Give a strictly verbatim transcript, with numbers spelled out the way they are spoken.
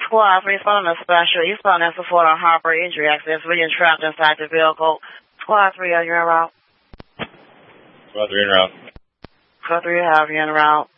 Squad three, following a special. You found that support on Harper injury accident. Civilian trapped inside the vehicle. Squad three, are you en route? Squad three en route. Squad three, have you en route?